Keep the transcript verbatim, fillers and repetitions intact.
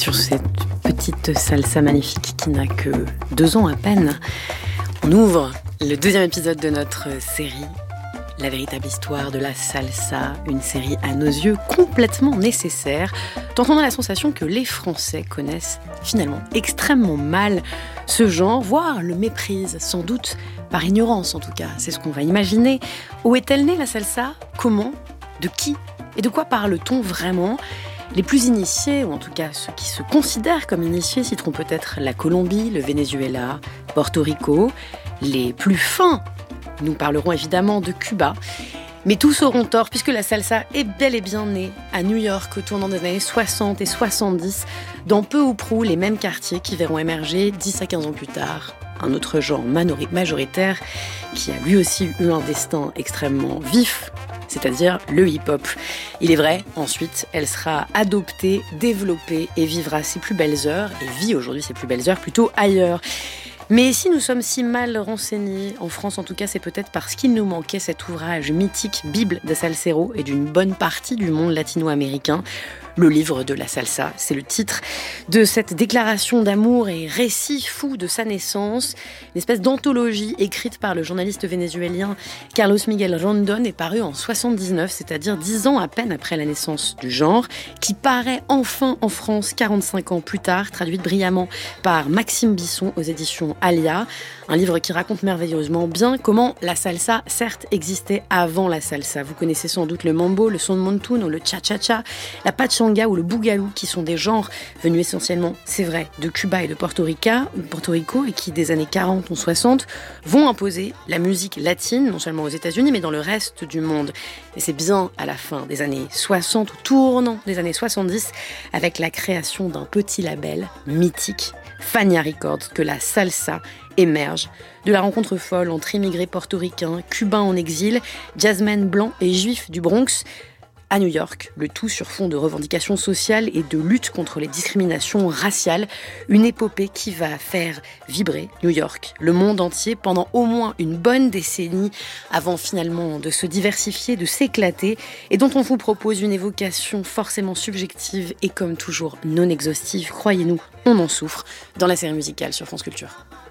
sur cette petite salsa magnifique qui n'a que deux ans à peine, on ouvre le deuxième épisode de notre série, La véritable histoire de la salsa, une série à nos yeux complètement nécessaire, tant on a la sensation que les Français connaissent finalement extrêmement mal ce genre, voire le méprisent, sans doute par ignorance en tout cas. C'est ce qu'on va imaginer. Où est-elle née la salsa ? Comment ? De qui ? Et de quoi parle-t-on vraiment ? Les plus initiés, ou en tout cas ceux qui se considèrent comme initiés, citeront peut-être la Colombie, le Venezuela, Porto Rico. Les plus fins, nous parlerons évidemment de Cuba. Mais tous auront tort, puisque la salsa est bel et bien née à New York au tournant des années soixante et soixante-dix, dans peu ou prou les mêmes quartiers qui verront émerger dix à quinze ans plus tard un autre genre majoritaire qui a lui aussi eu un destin extrêmement vif, c'est-à-dire le hip-hop. Il est vrai, ensuite, elle sera adoptée, développée et vivra ses plus belles heures, et vit aujourd'hui ses plus belles heures plutôt ailleurs. Mais si nous sommes si mal renseignés, en France en tout cas, c'est peut-être parce qu'il nous manquait cet ouvrage mythique, Bible de Salsero, et d'une bonne partie du monde latino-américain. Le livre de la salsa, c'est le titre de cette déclaration d'amour et récit fou de sa naissance. Une espèce d'anthologie écrite par le journaliste vénézuélien Carlos Miguel Rondon est parue en soixante-dix-neuf, c'est-à-dire dix ans à peine après la naissance du genre, qui paraît enfin en France quarante-cinq ans plus tard, traduite brillamment par Maxime Bisson aux éditions Alia. Un livre qui raconte merveilleusement bien comment la salsa, certes, existait avant la salsa. Vous connaissez sans doute le mambo, le son montuno, le cha-cha-cha, la pachanga ou le bougalou, qui sont des genres venus essentiellement, c'est vrai, de Cuba et de Porto Rica, Porto Rico, et qui, des années quarante ou soixante, vont imposer la musique latine, non seulement aux États-Unis, mais dans le reste du monde. Et c'est bien à la fin des années soixante, ou tournant des années soixante-dix, avec la création d'un petit label mythique, Fania Records, que la salsa émerge de la rencontre folle entre immigrés portoricains, cubains en exil, jazzmen blancs et juifs du Bronx à New York, le tout sur fond de revendications sociales et de lutte contre les discriminations raciales, une épopée qui va faire vibrer New York, le monde entier pendant au moins une bonne décennie avant finalement de se diversifier, de s'éclater, et dont on vous propose une évocation forcément subjective et comme toujours non exhaustive, croyez-nous, on en souffre, dans la série musicale sur France Culture.